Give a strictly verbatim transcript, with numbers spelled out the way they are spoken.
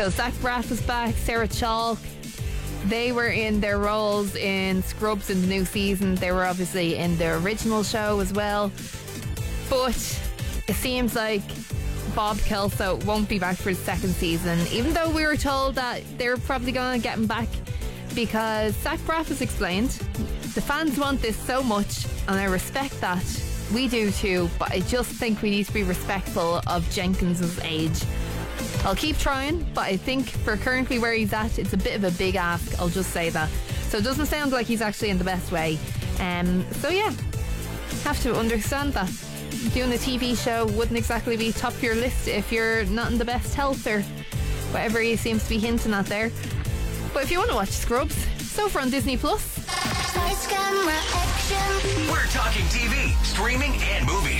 So Zach Braff was back, Sarah Chalk. They were in their roles in Scrubs in the new season. They were obviously in the original show as well. But it seems like Bob Kelso won't be back for the second season, even though we were told that they're probably going to get him back, because Zach Braff has explained the fans want this so much, and I respect that. We do too, but I just think we need to be respectful of Jenkins's age. I'll keep trying, but I think for currently where he's at, it's a bit of a big ask, I'll just say that. So it doesn't sound like he's actually in the best way. Um, so yeah, have to understand that. Doing a T V show wouldn't exactly be top of your list if you're not in the best health, or whatever he seems to be hinting at there. But if you want to watch Scrubs, it's over on Disney Plus. We're talking T V, streaming and movies.